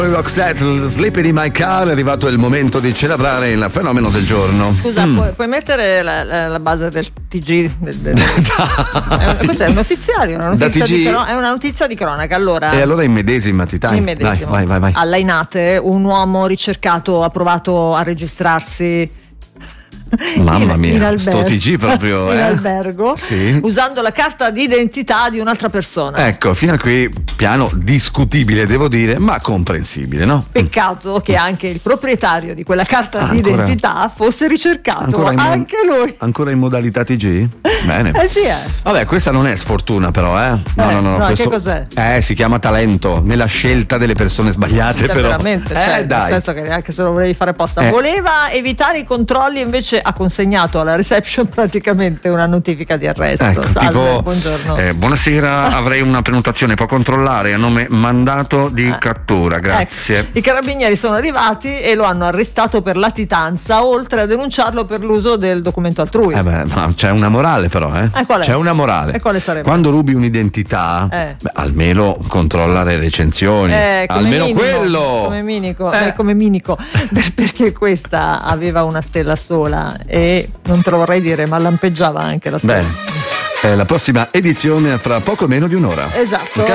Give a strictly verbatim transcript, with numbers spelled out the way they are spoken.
Roxette, Sleeping in My Car, è arrivato il momento di celebrare il fenomeno del giorno. Scusa, mm. puoi, puoi mettere la, la, la base del T G? Del, del... è un, questo è un notiziario, una notizia di cro- è una notizia di cronaca. Allora, e allora immedesimati, dai. Immedesimo. Vai, vai, vai, vai. A Lainate un uomo ricercato ha provato a registrarsi. Mamma in, mia, in albergo, sto T G proprio in eh? albergo, sì. usando la carta d'identità di un'altra persona. Ecco, fino a qui piano discutibile, devo dire, ma comprensibile, no? Peccato che anche il proprietario di quella carta ah, d'identità ancora, fosse ricercato, anche mo- lui. Ancora in modalità T G? Bene. Eh sì, eh. Vabbè, questa non è sfortuna però, eh? No, eh, no, no, no, questo, che cos'è? Eh, si chiama talento nella scelta delle persone sbagliate, cioè, però. Veramente, eh, cioè, dai. nel senso che anche se lo volevi fare apposta, eh. voleva evitare i controlli, invece ha consegnato alla reception praticamente una notifica di arresto. Ecco, Salve, tipo, buongiorno. Eh, buonasera, avrei una prenotazione, può controllare a nome mandato di eh. cattura, grazie. Ecco, i carabinieri sono arrivati e lo hanno arrestato per latitanza, oltre a denunciarlo per l'uso del documento altrui. Eh beh, ma c'è una morale però, eh? eh qual è? C'è una morale. E quale sarebbe? Quando rubi un'identità, eh. beh, almeno controlla le recensioni. Eh, almeno minimo, quello. Come minico, eh. eh, come minico. perché questa aveva una stella sola e non te lo vorrei dire, ma lampeggiava anche la stella. Bene. Eh, la prossima edizione fra poco meno di un'ora. Esatto.